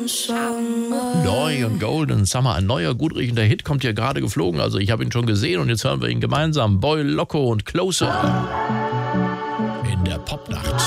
Dory und Golden Summer, ein neuer, gut riechender Hit, kommt hier gerade geflogen. Also ich habe ihn schon gesehen und jetzt hören wir ihn gemeinsam. Boy Loco und Closer in der Popnacht.